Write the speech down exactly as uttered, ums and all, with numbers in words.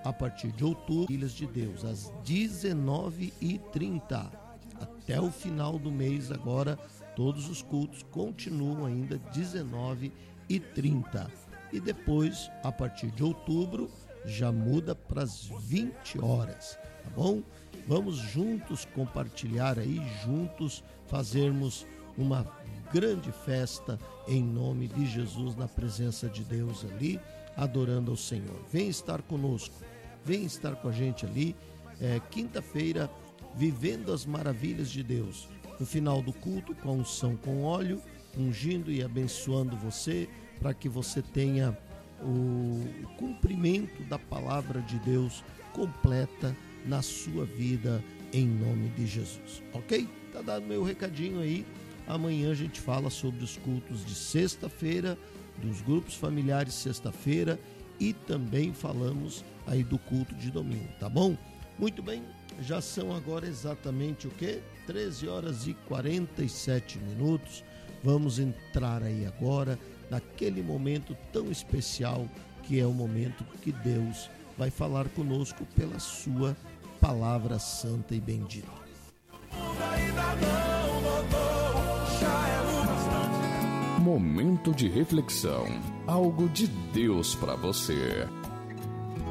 a partir de outubro, Filhas de Deus, às dezenove e trinta. Até o final do mês agora, todos os cultos continuam ainda dezenove e trinta. E depois, a partir de outubro, já muda para as vinte horas, tá bom? Vamos juntos compartilhar aí, juntos fazermos uma grande festa em nome de Jesus, na presença de Deus ali, adorando ao Senhor. Vem estar conosco, vem estar com a gente ali, é, quinta-feira, vivendo as maravilhas de Deus. No final do culto, com a unção com óleo, ungindo e abençoando você, para que você tenha o cumprimento da palavra de Deus completa na sua vida, em nome de Jesus, ok? Tá dado meu recadinho aí. Amanhã a gente fala sobre os cultos de sexta-feira, dos grupos familiares sexta-feira, e também falamos aí do culto de domingo, tá bom? Muito bem, já são agora exatamente o quê? treze horas e quarenta e sete minutos. Vamos entrar aí agora naquele momento tão especial, que é o momento que Deus vai falar conosco pela sua palavra santa e bendita. Momento de reflexão, algo de Deus para você.